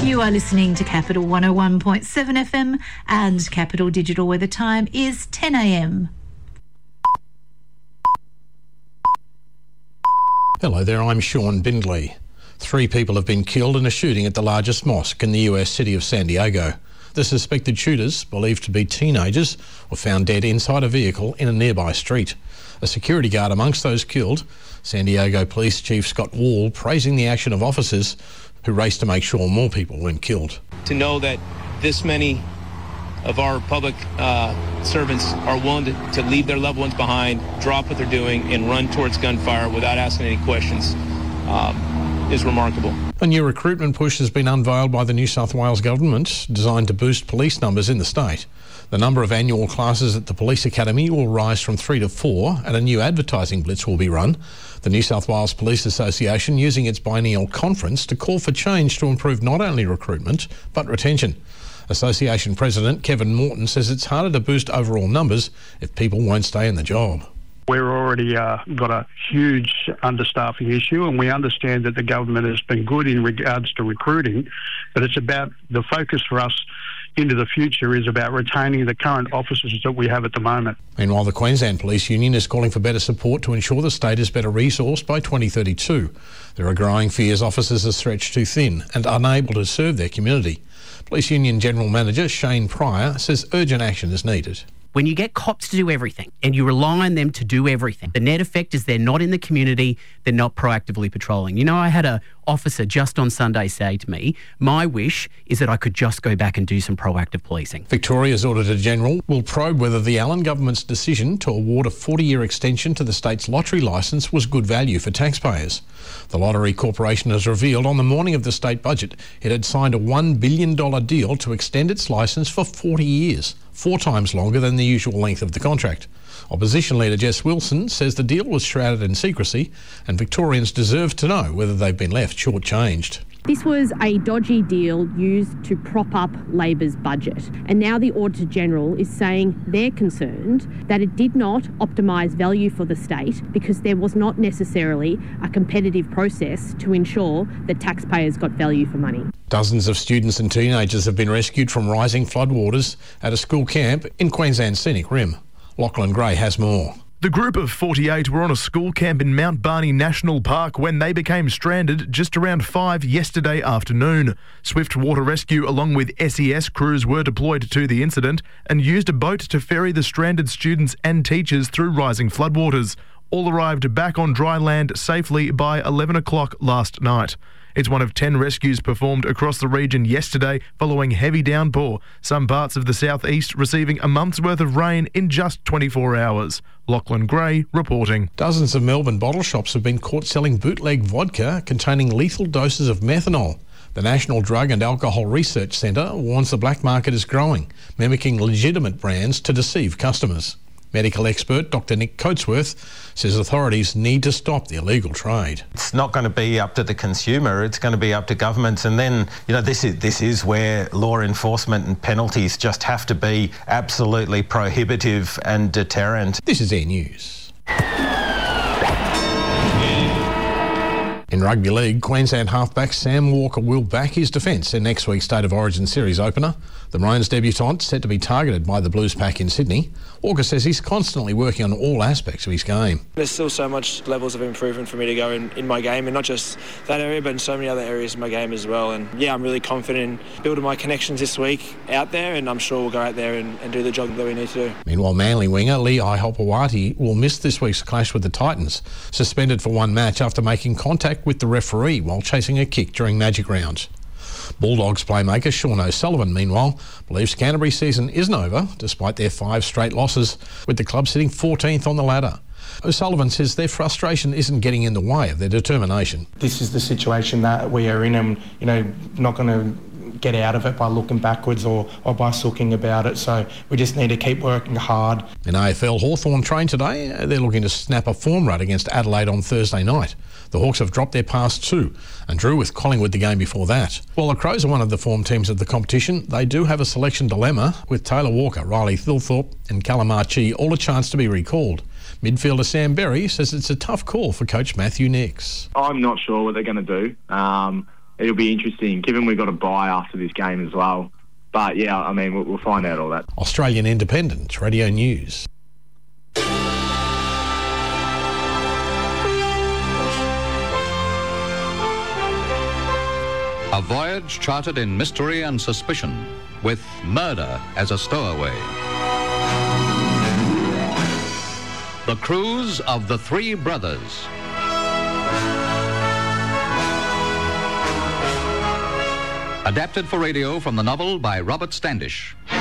You are listening to Capital 101.7 FM and Capital Digital, where the time is 10 a.m. Hello there, I'm Sean Bindley. 3 people have been killed in a shooting at the largest mosque in the US city of San Diego. The suspected shooters, believed to be teenagers, were found dead inside a vehicle in a nearby street. A security guard amongst those killed, San Diego Police Chief Scott Wall praising the action of officers who raced to make sure more people weren't killed. To know that this many of our public servants are willing to leave their loved ones behind, drop what they're doing, and run towards gunfire without asking any questions is remarkable. A new recruitment push has been unveiled by the New South Wales government, designed to boost police numbers in the state. The number of annual classes at the Police Academy will rise from 3 to 4, and a new advertising blitz will be run. The New South Wales Police Association using its biennial conference to call for change to improve not only recruitment, but retention. Association President Kevin Morton says it's harder to boost overall numbers if people won't stay in the job. We're already got a huge understaffing issue, and we understand that the government has been good in regards to recruiting, but it's about the focus for us into the future is about retaining the current officers that we have at the moment. Meanwhile, the Queensland Police Union is calling for better support to ensure the state is better resourced by 2032. There are growing fears officers are stretched too thin and unable to serve their community. Police Union General Manager Shane Pryor says urgent action is needed. When you get cops to do everything and you rely on them to do everything, the net effect is they're not in the community, they're not proactively patrolling. You know, I had an officer just on Sunday say to me, my wish is that I could just go back and do some proactive policing. Victoria's Auditor General will probe whether the Allen government's decision to award a 40-year extension to the state's lottery licence was good value for taxpayers. The Lottery Corporation has revealed on the morning of the state budget it had signed a $1 billion deal to extend its licence for 40 years, 4 times longer than the usual length of the contract. Opposition leader Jess Wilson says the deal was shrouded in secrecy and Victorians deserve to know whether they've been left shortchanged. This was a dodgy deal used to prop up Labor's budget, and now the Auditor General is saying they're concerned that it did not optimise value for the state because there was not necessarily a competitive process to ensure that taxpayers got value for money. Dozens of students and teenagers have been rescued from rising floodwaters at a school camp in Queensland's scenic rim. Lachlan Gray has more. The group of 48 were on a school camp in Mount Barney National Park when they became stranded just around 5 yesterday afternoon. Swift Water Rescue along with SES crews were deployed to the incident and used a boat to ferry the stranded students and teachers through rising floodwaters. All arrived back on dry land safely by 11 o'clock last night. It's one of 10 rescues performed across the region yesterday following heavy downpour, some parts of the southeast receiving a month's worth of rain in just 24 hours. Lachlan Gray reporting. Dozens of Melbourne bottle shops have been caught selling bootleg vodka containing lethal doses of methanol. The National Drug and Alcohol Research Centre warns the black market is growing, mimicking legitimate brands to deceive customers. Medical expert Dr Nick Coatsworth says authorities need to stop the illegal trade. It's not going to be up to the consumer, it's going to be up to governments, and then, you know, this is where law enforcement and penalties just have to be absolutely prohibitive and deterrent. This is Air News. In rugby league, Queensland halfback Sam Walker will back his defence in next week's State of Origin series opener. The Maroons debutant set to be targeted by the Blues pack in Sydney. Walker says he's constantly working on all aspects of his game. There's still so much levels of improvement for me to go in my game, and not just that area, but in so many other areas of my game as well. And yeah, I'm really confident in building my connections this week out there, and I'm sure we'll go out there and do the job that we need to do. Meanwhile, Manly winger Lee Ihopawati will miss this week's clash with the Titans, suspended for one match after making contact with the referee while chasing a kick during Magic Rounds. Bulldogs playmaker Sean O'Sullivan, meanwhile, believes Canterbury's season isn't over despite their 5 straight losses, with the club sitting 14th on the ladder. O'Sullivan says their frustration isn't getting in the way of their determination. This is the situation that we are in, and, you know, not going to get out of it by looking backwards or by sulking about it. So we just need to keep working hard. In AFL, Hawthorn trained today. They're looking to snap a form run against Adelaide on Thursday night. The Hawks have dropped their past 2 and drew with Collingwood the game before that. While the Crows are one of the form teams of the competition, they do have a selection dilemma with Taylor Walker, Riley Thilthorpe and Callum Archie all a chance to be recalled. Midfielder Sam Berry says it's a tough call for coach Matthew Nicks. I'm not sure what they're going to do. it'll be interesting, given we've got a bye after this game as well. But yeah, I mean, we'll find out all that. Australian Independent Radio News. A voyage charted in mystery and suspicion, with murder as a stowaway. The Cruise of the Three Brothers. Adapted for radio from the novel by Robert Standish.